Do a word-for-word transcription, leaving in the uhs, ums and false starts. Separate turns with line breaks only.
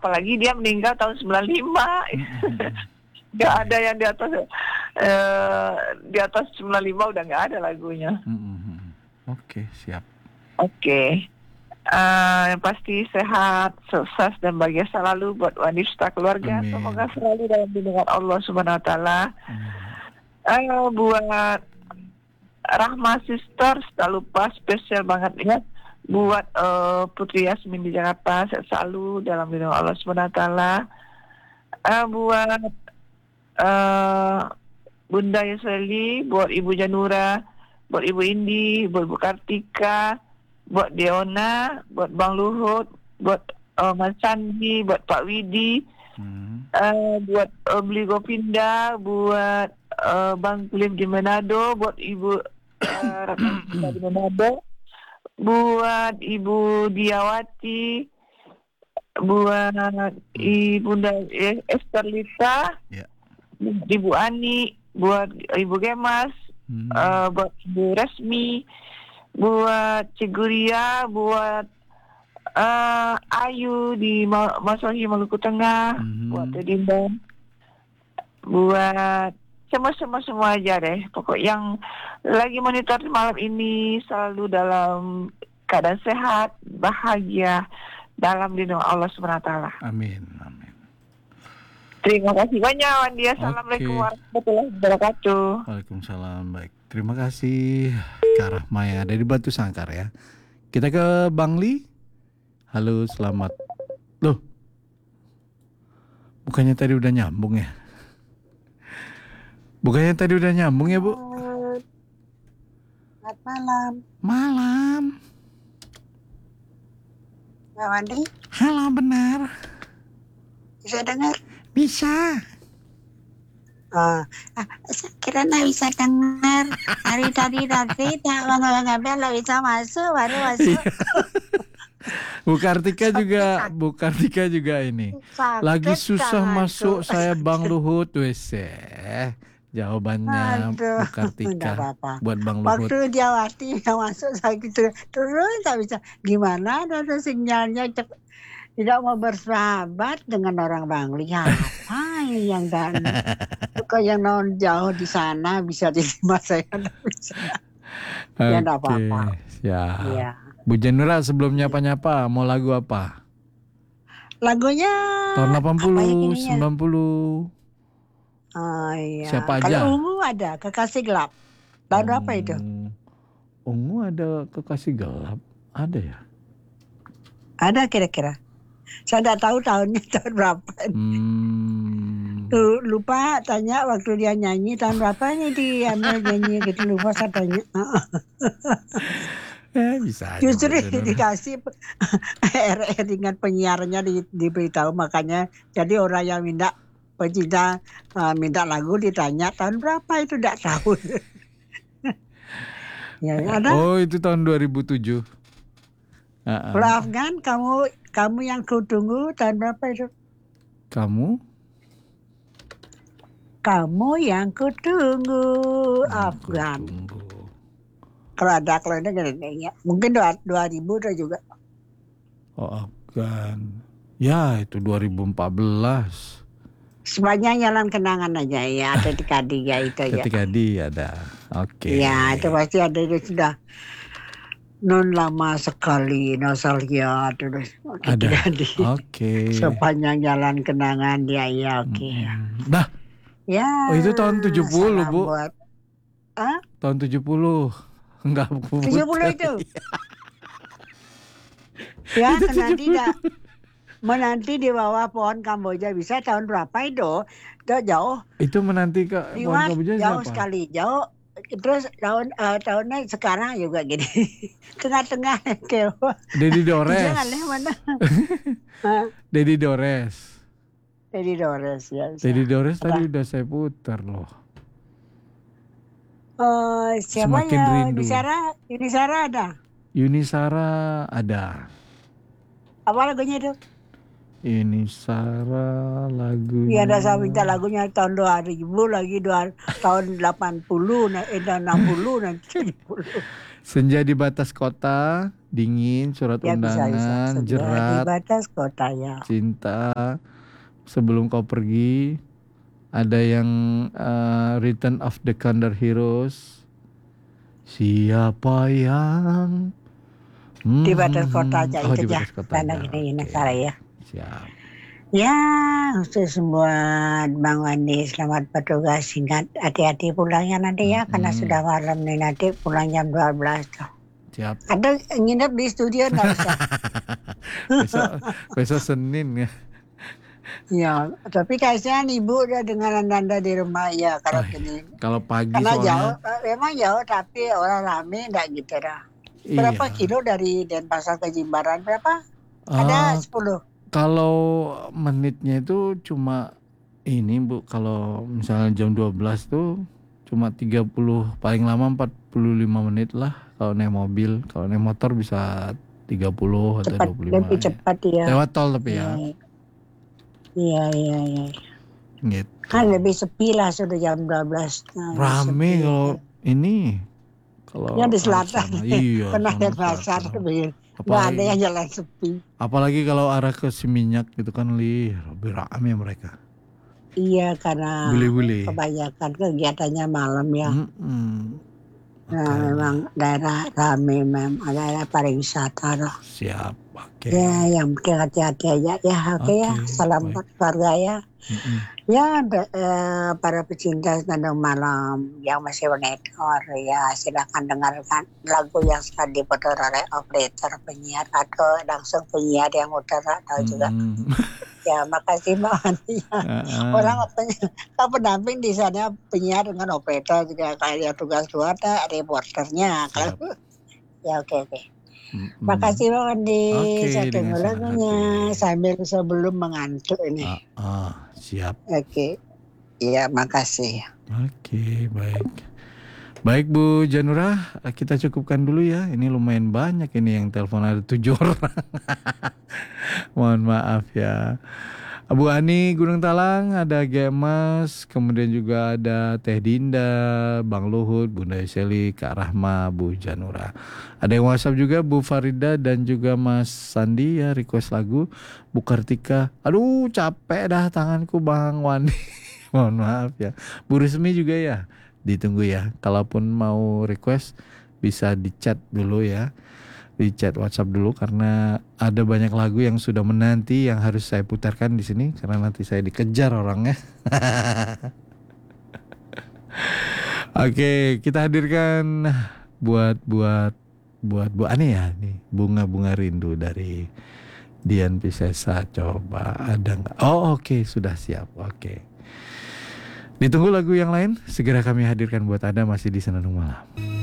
apalagi dia meninggal tahun sembilan puluh lima. Gak ada yang di atas uh, di atas sembilan puluh lima udah gak ada lagunya.
Mm-hmm. Oke, okay, siap.
Oke. Okay. Uh, yang pasti sehat, sukses dan bahagia selalu buat wanita keluarga. Amin. Semoga selalu dalam lindungan Allah Subhanahu Wa Taala. Uh, buat Rahma Sister, tak lupa spesial banget ya. Buat uh, Putri Yasmin di Jakarta, sehat selalu dalam lindungan Allah Subhanahu Wa Taala. Uh, buat uh, Bunda Yuseli, buat Ibu Janura, buat Ibu Indi, buat Ibu Kartika, buat Deona, buat Bang Luhut, buat uh, Mas Sandi, buat Pak Widi, hmm. uh, buat uh, Beli Gopinda, buat uh, Bang Kulim di Manado, buat Ibu uh, Ratna di Manado, buat Ibu Diawati, buat Ibu Esther Lisa, yeah. Ibu Ani, buat Ibu Gemas, hmm. uh, buat Ibu Resmi, buat Ciguria, buat uh, Ayu di Masohi Maluku Tengah, mm-hmm. buat Dinda, buat semua-semua semua aja deh. Pokok yang lagi monitor malam ini selalu dalam keadaan sehat, bahagia dalam lindungan Allah Subhanahu Wa Taala.
Amin, amin.
Terima kasih banyak Wandia. Assalamualaikum warahmatullahi wabarakatuh.
Waalaikumsalam. Baik, terima kasih Kak Rahma ya, dari Batu Sangkar ya. Kita ke Bang Li. Halo, selamat. Loh, bukannya tadi udah nyambung ya? Bukannya tadi udah nyambung ya, Bu?
Selamat malam.
Malam.
Mbak Wandi?
Halo, benar.
Bisa dengar?
Bisa.
Oh, ah, kira nggak bisa dengar. Hari tadi tadi tak ngambil nggak bisa masuk, baru masuk.
Bu Kartika juga, Bu Kartika juga ini. Sakit lagi susah masuk, saya Bang Luhut, wes jawabannya. Aduh, Bu Kartika buat Bang Luhut.
Waktu dia waktu yang masuk saya gitu terus tak bisa. Gimana ada sinyalnya cepet. Tidak mau bersahabat dengan orang Bangli. Apa yang dan kok yang non jauh di sana bisa diterima saya bisa. Ya enggak apa-apa.
Ya. Ya. Bu Janura sebelum nyapa-nyapa mau lagu apa?
Lagunya
tahun delapan puluh, sembilan puluh.
Oh iya.
Siapa aja?
Kalau Ungu ada Kekasih Gelap. Tahun berapa um, itu?
Ungu ada Kekasih Gelap. Ada ya?
Ada kira-kira. Saya tidak tahu tahunnya tahun berapa. Hmm. Lupa tanya waktu dia nyanyi tahun berapa nih dia nyanyi gitu, lupa saya tanya.
Eh, bisa.
Justru dikasih R R dengan penyiarnya di, diberitahu, makanya jadi orang yang minta pecinta uh, minta lagu ditanya tahun berapa itu tidak tahu. Ya, ada.
Oh itu tahun dua ribu tujuh. Uh-uh.
Afgan, kamu kamu yang ku tunggu tahun berapa itu?
Kamu?
Kamu yang ku tunggu, Afgan. Kalau ada kalau ini gini, mungkin dua dua ribu juga.
Oh Afgan, ya itu dua ribu empat belas.
Sepanjang jalan kenangan aja ya, ada di Kadi ya itu ya.
Ketika di ada, oke. Okay.
Ya itu pasti ada itu sudah. Non lama sekali nostalgia terus
ada. Oke. Okay.
Sepanjang jalan kenangan dia ya oke. Okay.
Nah.
Ya.
Oh itu tahun tujuh puluh Bu.
Buat, ah?
Tahun tujuh puluh. Enggak Bu.
tujuh puluh itu. Ya itu nanti tidak menanti di bawah pohon Kamboja bisa tahun berapa itu? Itu jauh.
Itu menanti ke pohon Kamboja
jauh
siapa?
sekali, jauh. Terus tahun uh, tahunnya sekarang juga gini tengah-tengah kewa.
Dedi Dores.
Mana?
Dedi Dores.
Dedi Dores ya.
Dedi Dores apa? Tadi udah saya putar loh.
Uh, siapa
Semakin
ya?
rindu.
Yunisara, Yunisara ada.
Yunisara ada.
Apa lagunya itu?
Yunisara lagunya.
Iya ada saya minta lagunya tahun dua ribu lagi dua tahun delapan puluh, eh enam puluh nanti tujuh puluh.
Senja di batas kota, dingin, surat
Ya bisa bisa.
undangan,
Sudah di
jerat,
batas kota ya.
cinta, sebelum kau pergi, ada yang uh, Return of the Condor Heroes. Siapa yang
Di batas
Hmm,
kota aja
oh,
itu
di
ya.
batas kota
Karena
aja.
gini
Oke.
negara ya.
Siap.
Ya, untuk semua Bang Wandi selamat bertugas, singkat hati-hati pulangnya nanti ya, karena
Mm-mm.
sudah malam nih, nanti pulang jam dua belas tuh.
Siap.
Ada nginep di studio nggak usah?
besok besok Senin ya.
Ya, tapi kasihan ibu udah dengan Anda di rumah ya kalau
Oh,
gini.
kalau pagi
Karena jauh,
soalnya
memang jauh tapi orang rame enggak gitu dah. Berapa
iya.
kilo dari Denpasar ke Jimbaran? Berapa?
Ah,
Ada sepuluh.
kalau menitnya itu cuma ini Bu, kalau misalnya jam dua belas tuh cuma tiga puluh, paling lama empat puluh lima menit lah kalau naik mobil. Kalau naik motor bisa tiga puluh atau
Cepat,
dua puluh lima.
lebih cepat ya.
Lewat tol tapi ya.
Iya, iya, iya.
Gitu.
Kan lebih sepi lah sudah jam dua belas. Nah,
Rame
sepi.
kalau ini. Kalau
Ya di
arah
selatan.
sana, iya,
Pernah
sana
ke pasar
selatan.
lebih. Nggak ada
Apalagi,
yang jalan sepi.
apalagi kalau arah ke Seminyak gitu kan, li lebih rame mereka.
Iya, karena
Bule-bule.
kebanyakan kegiatannya malam ya.
Mm-mm.
Nah,
Makanya.
memang daerah rame, memang daerah pariwisata loh.
Siap, oke.
Ya, yang penting hati-hati aja ya. Oke
Oke,
ya, salam
baik.
buat keluarga ya.
Mm-mm.
Ya, da- eh, para pecinta Senandung Malam yang masih menekor ya, silakan dengarkan lagu yang sudah diputar oleh operator penyiar atau langsung penyiar yang muter atau juga.
Mm-mm.
Ya, makasih banget ya.
Ah,
Orang penyiar, kan pendamping di sana penyiar dengan operator juga kayak tugas luar ada reporternya.
siap.
Kalau ya oke oke.
Mm-mm.
Makasih banget di
Oke,
saya tunggu
dengan senang
lagunya
hati.
sambil sebelum mengantuk ini.
Ah, ah, siap.
Oke. Iya, makasih.
Oke, baik. Baik Bu Janura, kita cukupkan dulu ya. Ini lumayan banyak ini yang telepon, ada tujuh orang. Mohon maaf ya. Bu Ani Gunung Talang, ada Gemas, kemudian juga ada Teh Dinda, Bang Luhut, Bunda Seli, Kak Rahma, Bu Janura. Ada yang WhatsApp juga Bu Farida dan juga Mas Sandi ya, request lagu. Bu Kartika, aduh capek dah tanganku Bang Wandi. Mohon maaf ya. Bu Resmi juga ya, ditunggu ya. Kalaupun mau request bisa di chat dulu ya. Di chat WhatsApp dulu karena ada banyak lagu yang sudah menanti yang harus saya putarkan di sini karena nanti saya dikejar orangnya. Oke, kita hadirkan buat buat buat Bu Ani ya nih, Bunga-Bunga Rindu dari Dian Piscesa. Coba ada nggak? Oh oke, sudah siap. Oke. Ditunggu lagu yang lain, segera kami hadirkan buat Anda masih di Senandung Malam.